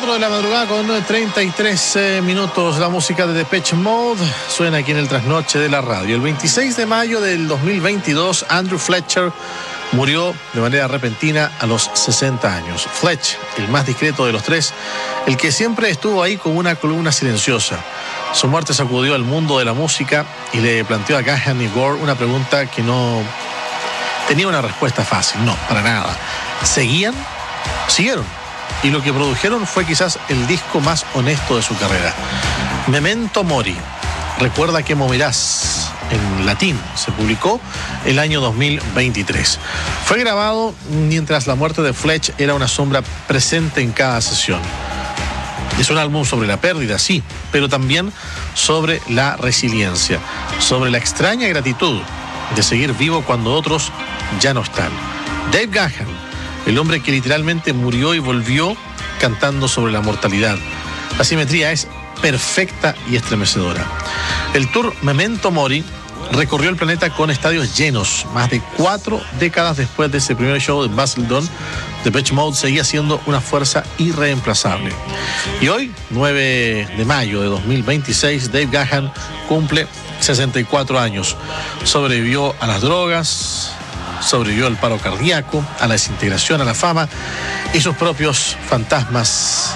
4 de la madrugada con 33 minutos. La música de Depeche Mode suena aquí en el trasnoche de la radio. El 26 de mayo del 2022, Andrew Fletcher murió de manera repentina a los 60 años. Fletch, el más discreto de los tres, el que siempre estuvo ahí como una columna silenciosa. Su muerte sacudió al mundo de la música y le planteó a Gahan y Gore una pregunta que no tenía una respuesta fácil. No, para nada. ¿Seguían? Siguieron. Y lo que produjeron fue quizás el disco más honesto de su carrera. Memento Mori, recuerda que morirás, en latín, se publicó el año 2023. Fue grabado mientras la muerte de Fletch era una sombra presente en cada sesión. Es un álbum sobre la pérdida, sí, pero también sobre la resiliencia, sobre la extraña gratitud de seguir vivo cuando otros ya no están. Dave Gahan, el hombre que literalmente murió y volvió cantando sobre la mortalidad. La simetría es perfecta y estremecedora. El tour Memento Mori recorrió el planeta con estadios llenos. Más de 4 décadas después de ese primer show de Basildon, Depeche Mode seguía siendo una fuerza irreemplazable. Y hoy, 9 de mayo de 2026, Dave Gahan cumple 64 años. Sobrevivió a las drogas, sobrevivió al paro cardíaco, a la desintegración, a la fama y sus propios fantasmas.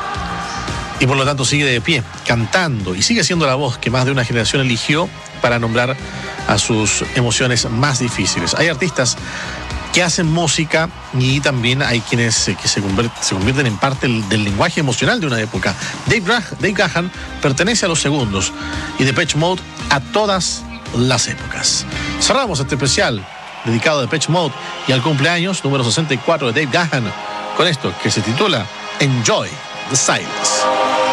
Y por lo tanto sigue de pie, cantando, y sigue siendo la voz que más de una generación eligió para nombrar a sus emociones más difíciles. Hay artistas que hacen música y también hay quienes que se convierten en parte del lenguaje emocional de una época. Dave Gahan pertenece a los segundos y Depeche Mode a todas las épocas. Cerramos este especial dedicado a Depeche Mode y al cumpleaños número 64 de Dave Gahan con esto que se titula Enjoy the Silence.